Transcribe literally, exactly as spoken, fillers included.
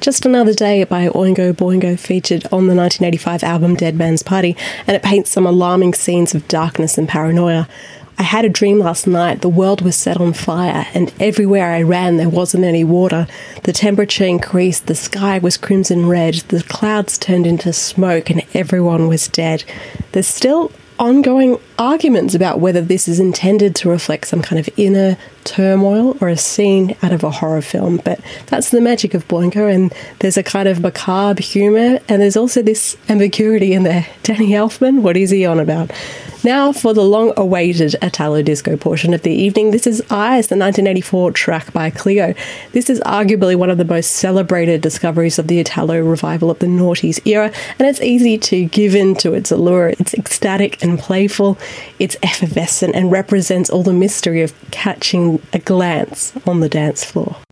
Just Another Day by Oingo Boingo featured on the nineteen eighty-five album Dead Man's Party, and it paints some alarming scenes of darkness and paranoia. I had a dream last night. The world was set on fire, and everywhere I ran there wasn't any water. The temperature increased, the sky was crimson red, the clouds turned into smoke, and everyone was dead. There's still ongoing arguments about whether this is intended to reflect some kind of inner turmoil or a scene out of a horror film, but that's the magic of Boingo, and there's a kind of macabre humour, and there's also this ambiguity in there. Danny Elfman, what is he on about? Now for the long-awaited Italo disco portion of the evening. This is Eyes, the nineteen eighty-four track by Cleo. This is arguably one of the most celebrated discoveries of the Italo revival of the noughties era, and it's easy to give in to its allure. It's ecstatic and playful, it's effervescent, and represents all the mystery of catching a glance on the dance floor.